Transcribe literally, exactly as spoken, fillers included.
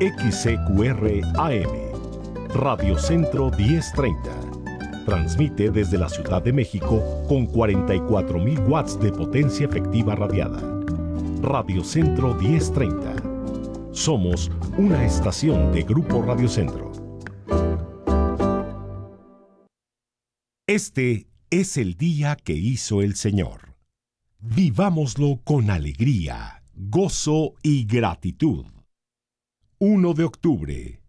X C Q R A M, Radio Centro diez treinta. Transmite desde la Ciudad de México con cuarenta y cuatro mil watts de potencia efectiva radiada. Radio Centro diez treinta. Somos una estación de Grupo Radio Centro. Este es el día que hizo el Señor. Vivámoslo con alegría, gozo y gratitud. uno de octubre.